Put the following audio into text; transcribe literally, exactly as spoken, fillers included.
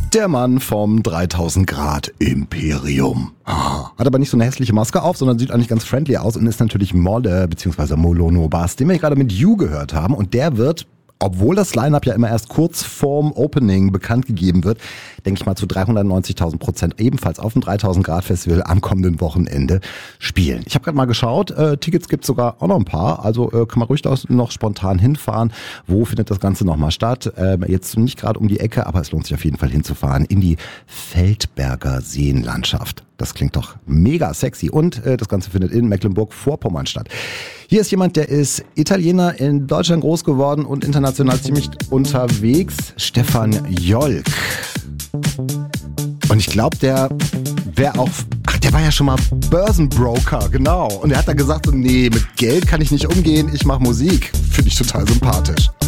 Der Mann vom dreitausend Grad Imperium. Ah, hat aber nicht so eine hässliche Maske auf, sondern sieht eigentlich ganz friendly aus und ist natürlich Molle bzw. Molono Bass, den wir gerade mit You gehört haben. Und der wird, obwohl das Line-Up ja immer erst kurz vorm Opening bekannt gegeben wird, denke ich mal zu dreihundertneunzigtausend Prozent ebenfalls auf dem dreitausend Grad Festival am kommenden Wochenende spielen. Ich habe gerade mal geschaut, äh, Tickets gibt es sogar auch noch ein paar, also äh, kann man ruhig noch spontan hinfahren. Wo findet das Ganze nochmal statt? Äh, jetzt nicht gerade um die Ecke, aber es lohnt sich auf jeden Fall hinzufahren in die Feldberger Seenlandschaft. Das klingt doch mega sexy und äh, das Ganze findet in Mecklenburg-Vorpommern statt. Hier ist jemand, der ist Italiener, in Deutschland groß geworden und international ziemlich unterwegs. Stefan Jolk. Und ich glaube, der wäre auch, ach, der war ja schon mal Börsenbroker, genau. Und er hat dann gesagt, so, nee, mit Geld kann ich nicht umgehen, ich mache Musik. Finde ich total sympathisch.